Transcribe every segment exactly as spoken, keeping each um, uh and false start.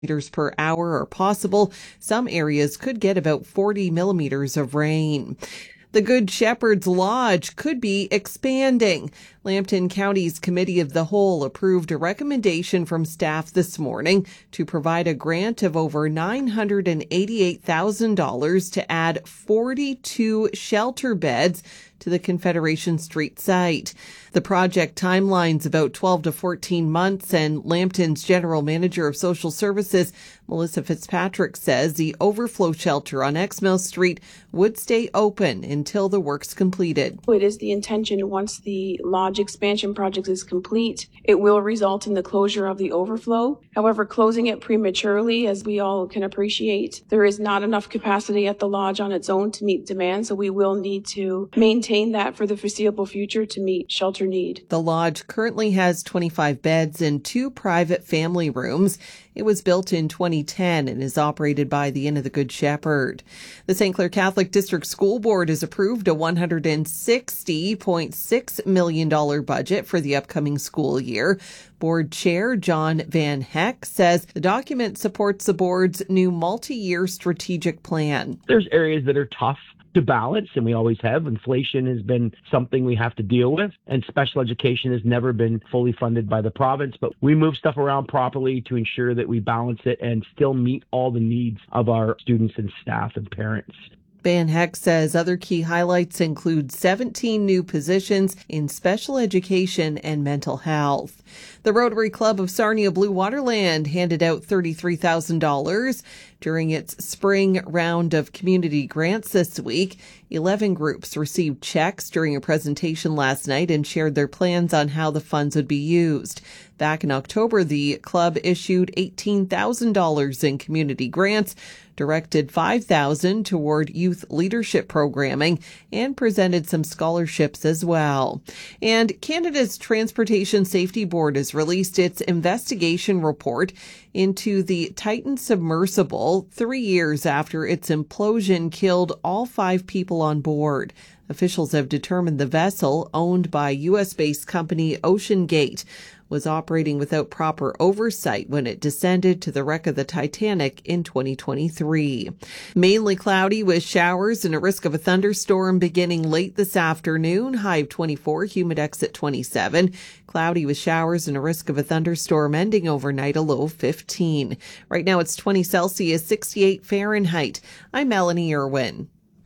millimeters per hour are possible. Some areas could get about forty millimeters of rain. The Good Shepherd's Lodge could be expanding. Lambton County's Committee of the Whole approved a recommendation from staff this morning to provide a grant of over nine hundred eighty-eight thousand dollars to add forty-two shelter beds to the Confederation Street site. The project timeline's about twelve to fourteen months, and Lambton's General Manager of Social Services, Melissa Fitzpatrick, says the overflow shelter on Exmill Street would stay open until the work's completed. It is the intention, once the lodge expansion project is complete, it will result in the closure of the overflow. However, closing it prematurely, as we all can appreciate, there is not enough capacity at the lodge on its own to meet demand, so we will need to maintain that for the foreseeable future to meet shelter need. The lodge currently has twenty-five beds and two private family rooms. It was built in twenty ten and is operated by the Inn of the Good Shepherd. The Saint Clair Catholic District School Board has approved a one hundred sixty point six million dollars budget for the upcoming school year. Board Chair John Van Heck says the document supports the board's new multi-year strategic plan. There's areas that are tough to balance, and we always have. Inflation has been something we have to deal with, and special education has never been fully funded by the province, but we move stuff around properly to ensure that we balance it and still meet all the needs of our students and staff and parents. Van Heck says other key highlights include seventeen new positions in special education and mental health. The Rotary Club of Sarnia Blue Waterland handed out thirty-three thousand dollars during its spring round of community grants this week. eleven groups received checks during a presentation last night and shared their plans on how the funds would be used. Back in October, the club issued eighteen thousand dollars in community grants, directed five thousand dollars toward youth leadership programming, and presented some scholarships as well. And Canada's Transportation Safety Board has released its investigation report into the Titan submersible three years after its implosion killed all five people on board. Officials have determined the vessel, owned by U S-based company OceanGate, was operating without proper oversight when it descended to the wreck of the Titanic in twenty twenty-three. Mainly cloudy with showers and a risk of a thunderstorm beginning late this afternoon. High of twenty-four, Humidex at twenty-seven. Cloudy with showers and a risk of a thunderstorm ending overnight, a low of fifteen. Right now it's twenty Celsius, sixty-eight Fahrenheit. I'm Melanie Irwin.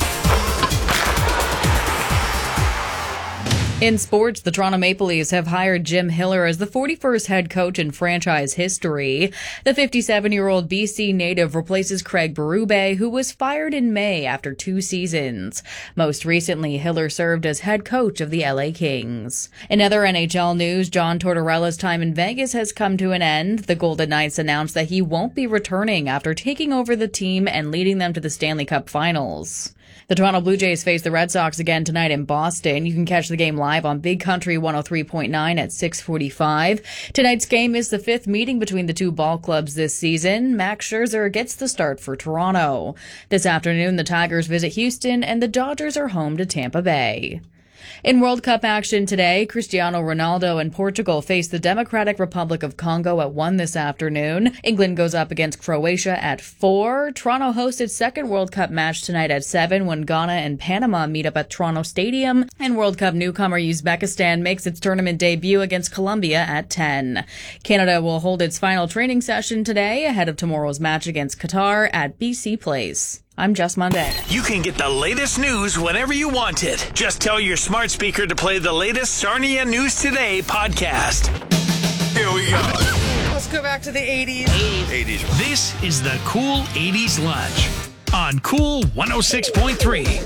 In sports, the Toronto Maple Leafs have hired Jim Hiller as the forty-first head coach in franchise history. The fifty-seven-year-old B C native replaces Craig Berube, who was fired in May after two seasons. Most recently, Hiller served as head coach of the L A Kings. In other N H L news, John Tortorella's time in Vegas has come to an end. The Golden Knights announced that he won't be returning after taking over the team and leading them to the Stanley Cup Finals. The Toronto Blue Jays face the Red Sox again tonight in Boston. You can catch the game live on Big Country one oh three point nine at six forty-five. Tonight's game is the fifth meeting between the two ball clubs this season. Max Scherzer gets the start for Toronto. This afternoon, the Tigers visit Houston, and the Dodgers are home to Tampa Bay. In World Cup action today, Cristiano Ronaldo and Portugal face the Democratic Republic of Congo at one this afternoon. England goes up against Croatia at four. Toronto hosts its second World Cup match tonight at seven when Ghana and Panama meet up at Toronto Stadium. And World Cup newcomer Uzbekistan makes its tournament debut against Colombia at ten. Canada will hold its final training session today ahead of tomorrow's match against Qatar at B C Place. I'm Jess Monday. You can get the latest news whenever you want it. Just tell your smart speaker to play the latest Sarnia News Today podcast. Here we go. Let's go back to the eighties. eighties. This is the Cool eighties Lunch on Cool one oh six point three.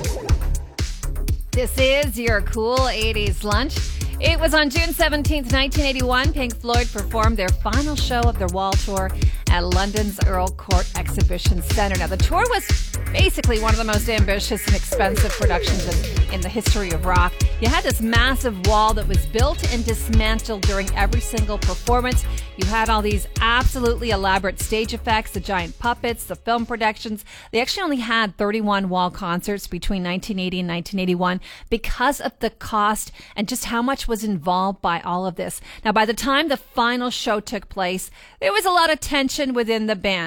This is your Cool eighties Lunch. It was on June seventeenth, nineteen eighty-one, Pink Floyd performed their final show of their wall tour at London's Earl Court Exhibition Centre. Now, the tour was basically one of the most ambitious and expensive productions in, in the history of rock. You had this massive wall that was built and dismantled during every single performance. You had all these absolutely elaborate stage effects, the giant puppets, the film productions. They actually only had thirty-one wall concerts between nineteen eighty and nineteen eighty-one because of the cost and just how much was involved by all of this. Now, by the time the final show took place, there was a lot of tension tension within the band.